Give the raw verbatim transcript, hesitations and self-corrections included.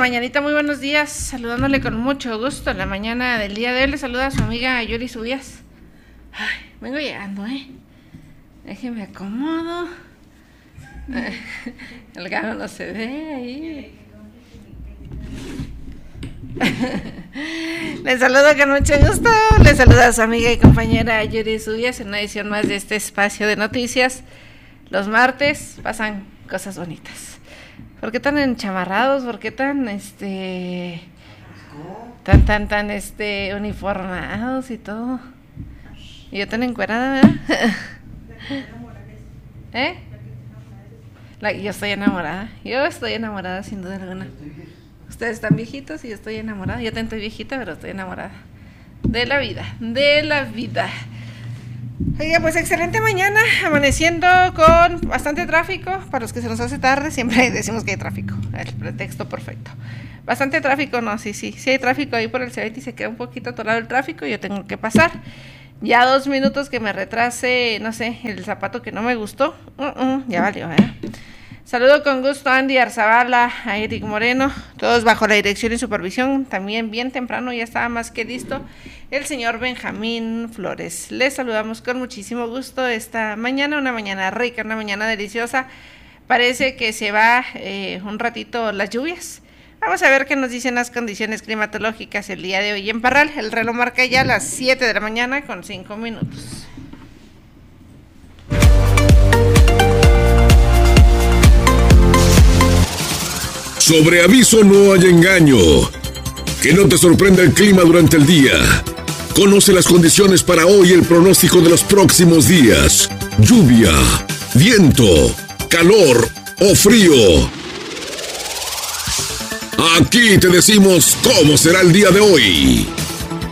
mañanita, muy buenos días, saludándole con mucho gusto en la mañana del día de hoy. Le saluda a su amiga Yuri Subías. Ay, vengo llegando, ¿eh? Déjeme acomodo. El gato no se ve ahí. Les saludo con mucho gusto. Les saluda a su amiga y compañera Yuri Subías en una edición más de este espacio de noticias. Los martes pasan cosas bonitas. ¿Por qué tan enchamarrados? ¿Por qué tan, este, tan, tan, tan, este, uniformados y todo? Y yo tan encuerada, ¿verdad? ¿Eh? La, yo estoy enamorada. Yo estoy enamorada sin duda alguna. Ustedes están viejitos y yo estoy enamorada. Yo también estoy viejita, pero estoy enamorada. De la vida, de la vida. Oiga, pues excelente mañana, amaneciendo con bastante tráfico. Para los que se nos hace tarde, siempre decimos que hay tráfico, el pretexto perfecto. Bastante tráfico, no, sí, sí, sí hay tráfico ahí por el Cebetis y se queda un poquito atorado el tráfico y yo tengo que pasar. Ya dos minutos que me retrase, no sé, el zapato que no me gustó, uh-uh, ya valió, ¿eh? Saludo con gusto a Andy Arzabala, a Eric Moreno, todos bajo la dirección y supervisión, también bien temprano, ya estaba más que listo, el señor Benjamín Flores. Les saludamos con muchísimo gusto esta mañana, una mañana rica, una mañana deliciosa. Parece que se va eh, un ratito las lluvias. Vamos a ver qué nos dicen las condiciones climatológicas el día de hoy en Parral. El reloj marca ya las siete de la mañana con cinco minutos. Sobre aviso no hay engaño. Que no te sorprenda el clima durante el día. Conoce las condiciones para hoy y el pronóstico de los próximos días. Lluvia, viento, calor o frío. Aquí te decimos cómo será el día de hoy.